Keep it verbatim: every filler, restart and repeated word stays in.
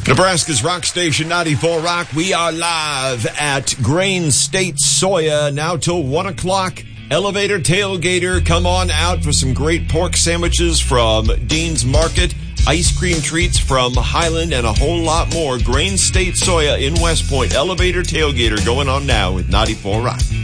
Nebraska's rock station ninety-four Rock. We are live at Grain State Soya now till one o'clock. Elevator Tailgater, come on out for some great pork sandwiches from Dean's Market, ice cream treats from Highland, and a whole lot more. Grain State Soya in West Point. Elevator Tailgater going on now with ninety-four Rock.